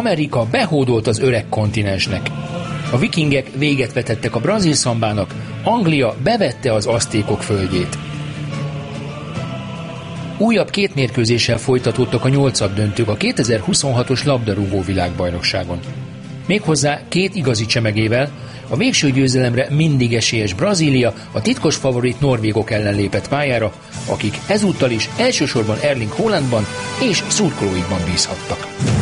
Amerika behódolt az öreg kontinensnek. A vikingek véget vetettek a brazil szambának, Anglia bevette az aztékok földjét. Újabb 2 mérkőzéssel folytatódtak a 8-döntők a 2026-os labdarúgó világbajnokságon. Méghozzá 2 igazi csemegével, a végső győzelemre mindig esélyes Brazília a titkos favorit norvégok ellen lépett pályára, akik ezúttal is elsősorban Erling Haalandban és szurkolóikban bízhattak.